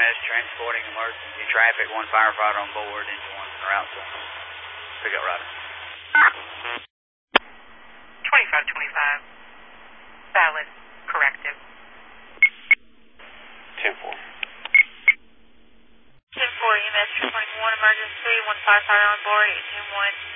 EMS transporting emergency traffic, 1 firefighter on board, engine 1 route zone. Pick up rider. 2525. Valid. Corrective. 10-4. 10-4, EMS 221, emergency, 1 firefighter on board, engine 1.